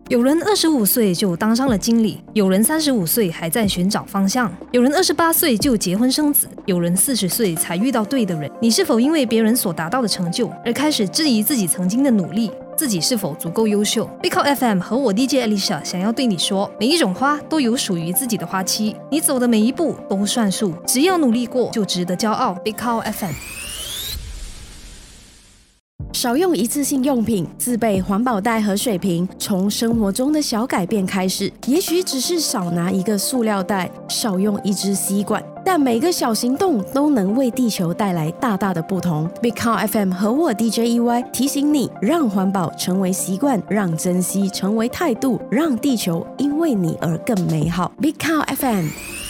有人25岁就当上了经理，有人35岁还在寻找方向，有人28岁就结婚生子，有人40岁才遇到对的人。你是否因为别人所达到的成就而开始质疑自己曾经的努力？自己是否足够优秀？ Big Call FM 和我 DJ Alicia 想要对你说，每一种花都有属于自己的花期，你走的每一步都算数，只要努力过就值得骄傲。 Big Call FM。 少用一次性用品，自备环保袋和水瓶，从生活中的小改变开始，也许只是少拿一个塑料袋，少用一支吸管，但每个小行动都能为地球带来大大的不同。Big Call FM 和我 DJ EY 提醒你，让环保成为习惯，让珍惜成为态度，让地球因为你而更美好。Big Call FM。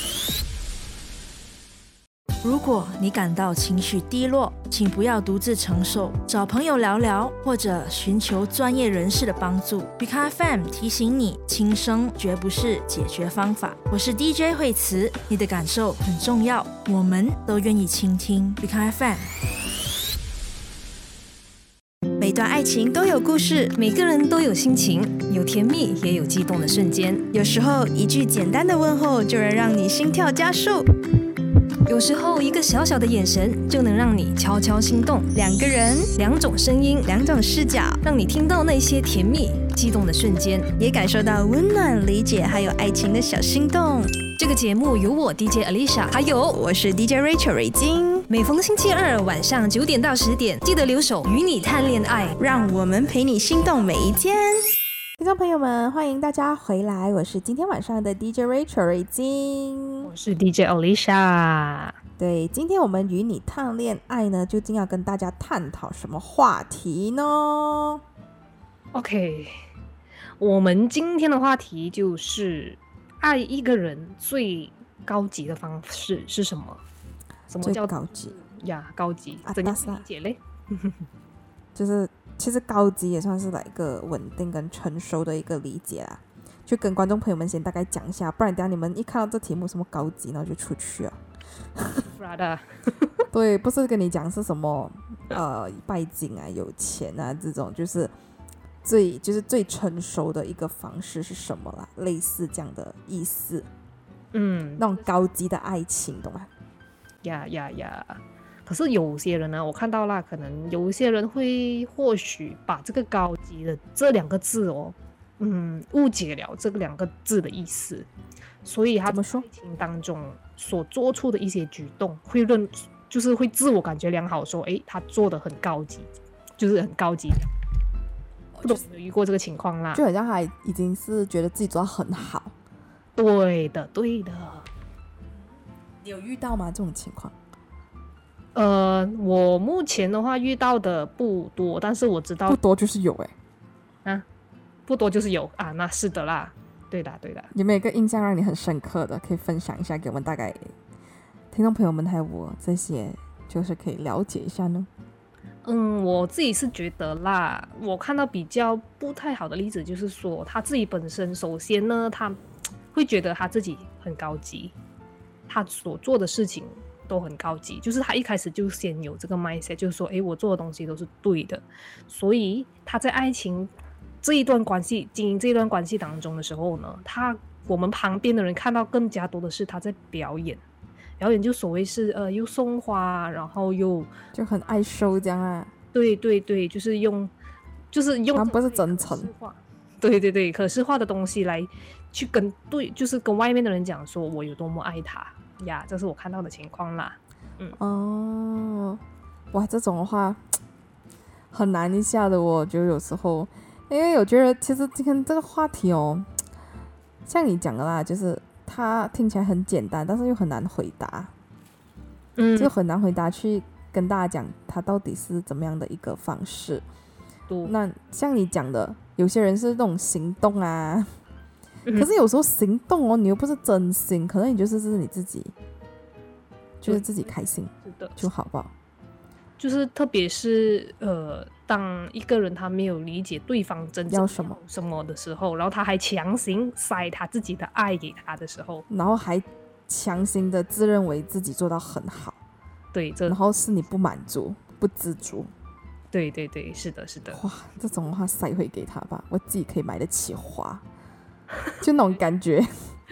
如果你感到情绪低落，请不要独自承受，找朋友聊聊，或者寻求专业人士的帮助。Big Call FM 提醒你，轻生绝不是解决方法。我是 DJ 惠慈，你的感受很重要，我们都愿意倾听。Big Call FM。每段爱情都有故事， 每个人都有心情，有甜蜜也有激动的瞬间。 有时候一句简单的问候就能让你心跳加速， 有时候一个小小的眼神就能让你悄悄心动。 两个人， 两种声音， 两种视角， 让你听到那些甜蜜激动的瞬间， 也感受到温暖、理解还有爱情的小心动。 这个节目由我 DJ Alicia 还有我是 DJ Rachel 瑞金， 每逢星期二晚上9点到10点，记得留守与你谈恋爱， 让我们陪你心动每一天。 听众朋友们，欢迎大家回来，我是今天晚上的 DJ Rachel 瑞金， 我是 DJ Alicia。 对，今天我们与你谈恋爱呢，究竟要跟大家探讨什么话题呢？ OK， 我们今天的话题就是爱一个人最高级的方式是什么？什么叫高级呀？高级怎样理解嘞？ 就是其实高级也算是来一个稳定跟成熟的一个理解啦，就跟观众朋友们先大概讲一下，不然等一下你们一看到这题目什么高级，然后就出去了。对，不是跟你讲是什么拜金啊、有钱啊这种，就是最成熟的一个方式是什么啦？类似这样的意思。那种高级的爱情，懂吗？ 呀。可是有些人呢，我看到啦，可能有些人会或许把这个高级的这两个字误解了这两个字的意思，所以他在爱情当中所做出的一些举动，就是会自我感觉良好，说他做的很高级，就是很高级。不懂有没有遇过这个情况啦？ 就好像他已经是觉得自己做到很好。 对的。 你有遇到吗？这种情况？ 我目前的话遇到的不多，但是我知道不多就是有不多就是有啊，那是的啦，对的。 有没有一个印象让你很深刻的，可以分享一下给我们大概听众朋友们还有我这些，就是可以了解一下呢？ 我自己是觉得啦，我看到比较不太好的例子，就是说他自己本身，首先呢，他会觉得他自己很高级，他所做的事情都很高级，就是他一开始就先有这个 mindset， 就是说我做的东西都是对的，所以他在爱情这一段关系经营这一段关系当中的时候呢，我们旁边的人看到更加多的是他在表演就所谓是又送花，然后又就很爱收这样啊。 对，就是用他不是真诚， 对可视化的东西来去就是跟外面的人讲说我有多么爱他呀，这是我看到的情况啦。 哇，这种的话很难一下的，我觉得有时候，因为我觉得其实今天这个话题像你讲的啦，就是它听起来很简单，但是又很难回答，就很难回答去跟大家讲它到底是怎么样的一个方式。那像你讲的，有些人是那种行动啊，可是有时候行动你又不是真心，可能你就是你自己，就是自己开心就好不好？ 就是特别是当一个人他没有理解对方真正要什么的时候，然后他还强行塞他自己的爱给他的时候， 然后还强行的自认为自己做到很好， 对， 然后是你不满足不知足， 对对对，是的，是的。 哇，这种的话塞回给他吧，我自己可以买得起花，就那种感觉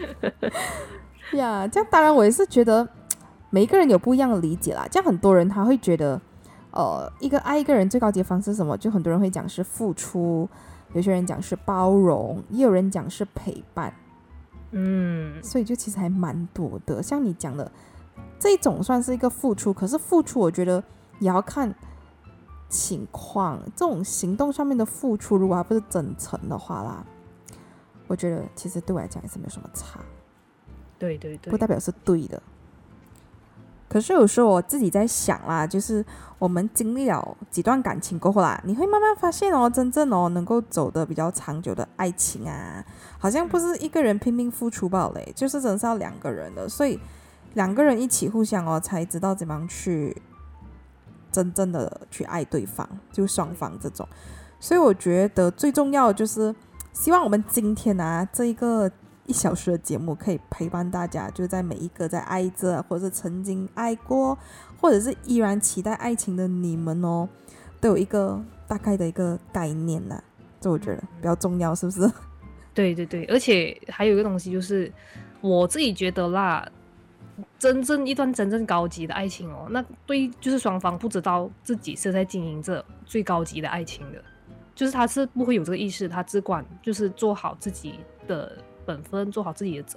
呀。这样当然我也是觉得每一个人有不一样的理解啦。这样很多人他会觉得，一个爱一个人最高级的方式是什么？就很多人会讲是付出，有些人讲是包容，也有人讲是陪伴。所以就其实还蛮多的。像你讲的这种算是一个付出，可是付出我觉得也要看情况。这种行动上面的付出，如果还不是真诚的话啦，我觉得其实对我来讲也是没有什么差。 对对对， 不代表是对的。可是有时候我自己在想啦，就是我们经历了几段感情过后啦，你会慢慢发现哦，真正能够走得比较长久的爱情啊，好像不是一个人拼命付出罢了，就是真的是要两个人的，所以两个人一起互相才知道怎么样去真正的去爱对方，就双方这种。所以我觉得最重要的就是希望我们今天这一个1小时的节目可以陪伴大家，就是在每一个在爱着或者是曾经爱过或者是依然期待爱情的你们都有一个大概的一个概念啦，这我觉得比较重要，是不是？ 对对对，而且还有一个东西就是我自己觉得啦，一段真正高级的爱情那对就是双方不知道自己是在经营着最高级的爱情的，就是他是不会有这个意识，他只管就是做好自己的本分，做好自己的责